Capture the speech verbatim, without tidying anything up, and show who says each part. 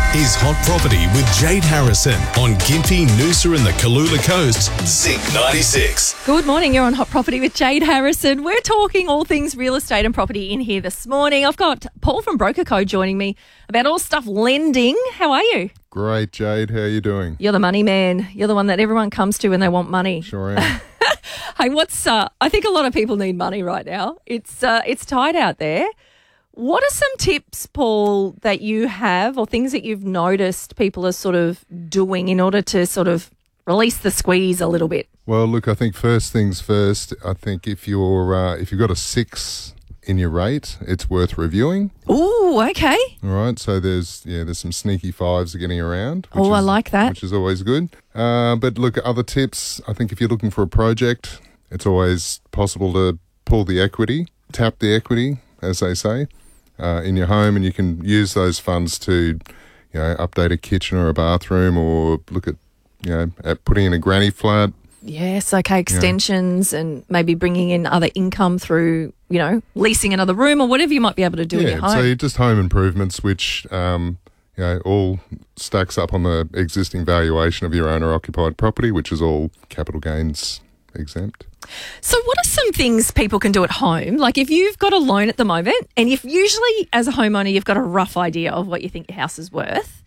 Speaker 1: is Hot Property with Jade Harrison on Gympie, Noosa and the Kalula Coast, Zinc ninety-six.
Speaker 2: Good morning, you're on Hot Property with Jade Harrison. We're talking all things real estate and property in here this morning. I've got Paul from Broker Code joining me about all stuff lending. How are you?
Speaker 3: Great, Jade. How are you doing?
Speaker 2: You're the money man. You're the one that everyone comes to when they want money.
Speaker 3: Sure am.
Speaker 2: Hey, what's, uh, I think a lot of people need money right now. It's, uh, it's tight out there. What are some tips, Paul, that you have or things that you've noticed people are sort of doing in order to sort of release the squeeze a little bit?
Speaker 3: Well, look, I think first things first, I think if you're uh, if you've got a six in your rate, it's worth reviewing.
Speaker 2: Ooh, okay.
Speaker 3: All right, so there's yeah, there's some sneaky fives getting around. Which
Speaker 2: Oh, I
Speaker 3: is,
Speaker 2: like that.
Speaker 3: Which is always good. Uh, but look, other tips, I think if you're looking for a project, it's always possible to pull the equity, tap the equity, as they say, uh, in your home, and you can use those funds to, you know, update a kitchen or a bathroom, or look at, you know, at putting in a granny flat.
Speaker 2: Yes, okay, extensions yeah. and maybe bringing in other income through, you know, leasing another room or whatever you might be able to do
Speaker 3: yeah,
Speaker 2: in your home.
Speaker 3: So just home improvements, which, um, you know, all stacks up on the existing valuation of your owner-occupied property, which is all capital gains exempt.
Speaker 2: So what are some things people can do at home? Like if you've got a loan at the moment and if usually as a homeowner you've got a rough idea of what you think your house is worth,